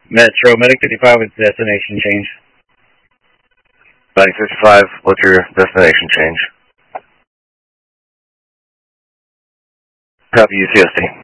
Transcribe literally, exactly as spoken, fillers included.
Metro, Medic fifty-five with destination change. Medic fifty-five, what's your destination change? Copy U C S D.